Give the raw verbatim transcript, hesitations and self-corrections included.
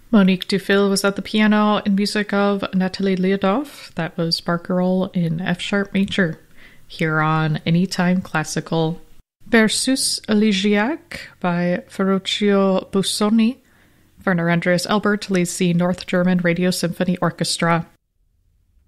Monique Dufil was at the piano in music of Natalie Lyudov. That was Barcarolle in F-sharp major, here on Anytime Classical. Versus Elegiac by Ferruccio Busoni. Werner Andreas Elbert leads the North German Radio Symphony Orchestra.